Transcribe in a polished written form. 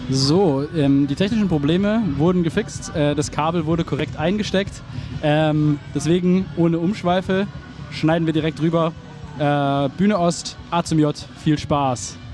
So, die technischen Probleme wurden gefixt, das Kabel wurde korrekt eingesteckt, deswegen ohne Umschweife schneiden wir direkt rüber. Bühne Ost, A zum J, viel Spaß!